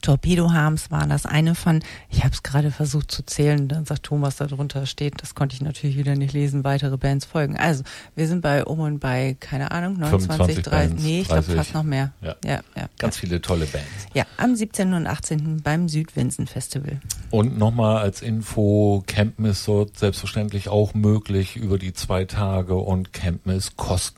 Torpedo Harms war das eine von, ich habe es gerade versucht zu zählen, dann sagt Thomas, da drunter steht, das konnte ich natürlich wieder nicht lesen, weitere Bands folgen. Also, wir sind bei bei, keine Ahnung, 29, 30, nee, ich glaube fast noch mehr. Ja. Ganz viele tolle Bands. Ja, am 17. und 18. beim Südwinsen Festival. Und nochmal als Info, Campen ist dort selbstverständlich auch möglich über die 2 Tage und Campen ist kostenlos.